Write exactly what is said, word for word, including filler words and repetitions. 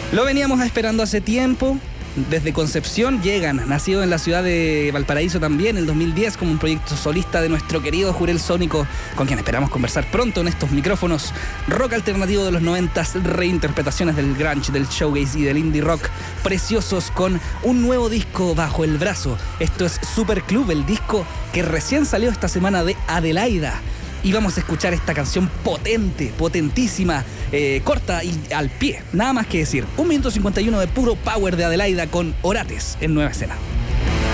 Lo veníamos esperando hace tiempo. Desde Concepción llegan, nacido en la ciudad de Valparaíso también, en el dos mil diez, como un proyecto solista de nuestro querido Jurel Sónico, con quien esperamos conversar pronto en estos micrófonos. Rock alternativo de los noventas, reinterpretaciones del grunge, del showgaze y del indie rock, preciosos, con un nuevo disco bajo el brazo. Esto es Super Club, el disco que recién salió esta semana de Adelaida. Y vamos a escuchar esta canción potente, potentísima, eh, corta y al pie. Nada más que decir. un minuto cincuenta y uno de puro power de Adelaida con Orates en Nueva Escena.